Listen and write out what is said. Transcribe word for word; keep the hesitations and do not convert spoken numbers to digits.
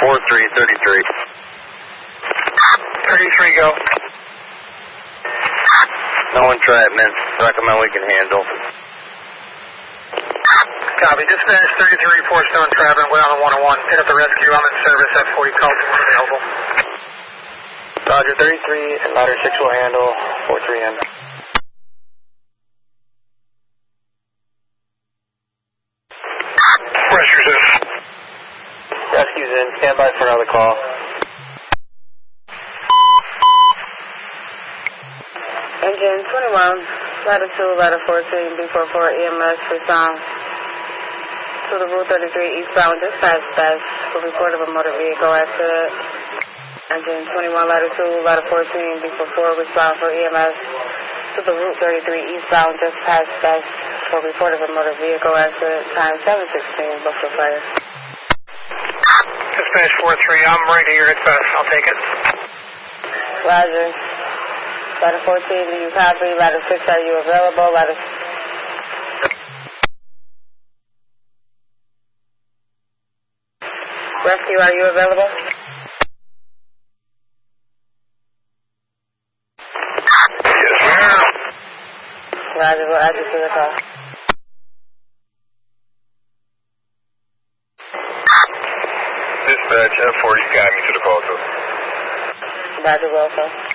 four three thirty-three. thirty-three, go. No entrapment. Recommend we can handle. Copy. Dispatch thirty-three reports no entrapment. We're on the one oh one. Pick up the rescue. I'm in service at forty calls when available. Roger, thirty-three and ladder six will handle. four three M. Rescue's in. Rescue's in. Stand by for another call. Engine twenty-one, ladder two, ladder fourteen, B forty-four E M S respond to the Route thirty-three eastbound dispatch desk for report of a motor vehicle accident. Engine twenty-one, ladder two, ladder fourteen, B forty-four respond for E M S to the Route thirty-three eastbound dispatch desk for report of a motor vehicle accident. Time seven sixteen, Buffalo Fire. Dispatch four three, I'm ready to hear it best. I'll take it. Roger. Ladder fourteen, do you copy? Ladder six, are you available? Ladder... Rescue, are you available? Yes, ma'am. Roger, we'll add you to the call. Dispatch F four, you got me to the call too. Roger, welcome.